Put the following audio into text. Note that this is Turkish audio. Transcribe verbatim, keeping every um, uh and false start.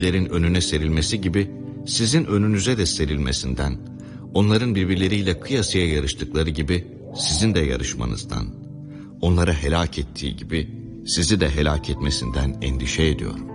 Lerin önüne serilmesi gibi sizin önünüze de serilmesinden, onların birbirleriyle kıyasıya yarıştıkları gibi sizin de yarışmanızdan, onları helak ettiği gibi sizi de helak etmesinden endişe ediyorum.